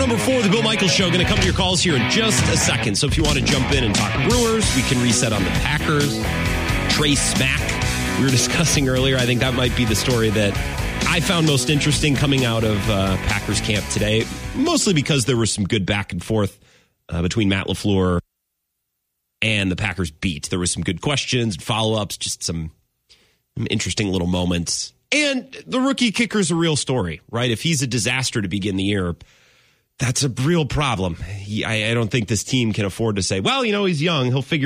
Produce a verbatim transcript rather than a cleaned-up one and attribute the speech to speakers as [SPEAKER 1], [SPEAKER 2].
[SPEAKER 1] number four of the Bill Michaels Show. Going to come to your calls here in just a second. So if you want to jump in and talk Brewers, we can reset on the Packers. Trey Smack, we were discussing earlier. I think that might be the story that I found most interesting coming out of uh, Packers camp today, mostly because there was some good back and forth uh, between Matt LaFleur and the Packers beat. There was some good questions, follow-ups, just some, some interesting little moments. And the rookie kicker's a real story, right? If he's a disaster to begin the year, that's a real problem. He, I, I don't think this team can afford to say, well, you know, he's young, he'll figure